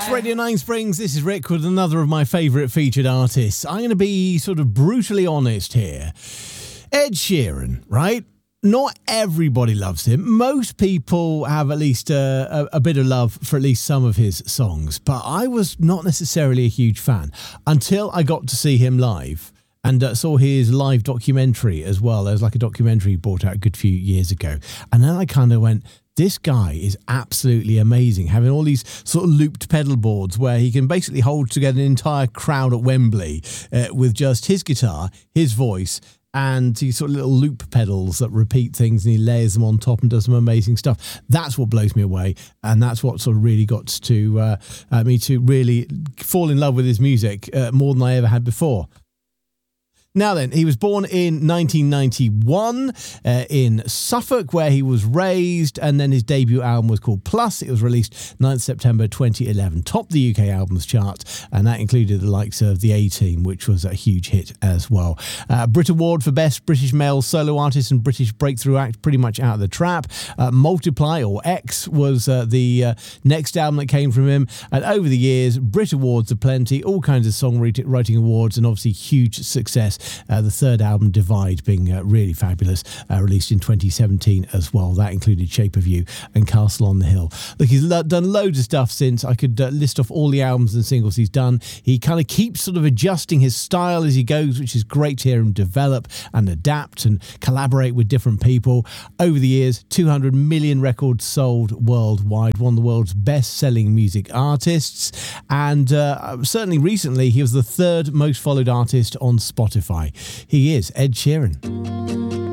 Radio 9 Springs, this is Rick with another of my favourite featured artists. I'm going to be sort of brutally honest here. Ed Sheeran, right? Not everybody loves him. Most people have at least a bit of love for at least some of his songs, but I was not necessarily a huge fan until I got to see him live and saw his live documentary as well. There's like a documentary he brought out a good few years ago. And then I kind of went, this guy is absolutely amazing, having all these sort of looped pedal boards where he can basically hold together an entire crowd at Wembley with just his guitar, his voice, and these sort of little loop pedals that repeat things, and he layers them on top and does some amazing stuff. That's what blows me away, and that's what sort of really got to me to really fall in love with his music more than I ever had before. Now then, he was born in 1991 in Suffolk, where he was raised, and then his debut album was called Plus. It was released 9th September 2011, topped the UK albums chart, and that included the likes of The A-Team, which was a huge hit as well. Brit Award for Best British Male Solo Artist and British Breakthrough Act, pretty much out of the trap. Multiply, or X, was the next album that came from him, and over the years, Brit Awards aplenty, all kinds of songwriting awards, and obviously huge success. The third album, Divide, being really fabulous, released in 2017 as well. That included Shape of You and Castle on the Hill. Look, he's done loads of stuff since. I could list off all the albums and singles he's done. He kind of keeps sort of adjusting his style as he goes, which is great to hear him develop and adapt and collaborate with different people. Over the years, 200 million records sold worldwide, one of the world's best-selling music artists, and certainly recently he was the third most followed artist on Spotify. He is Ed Sheeran.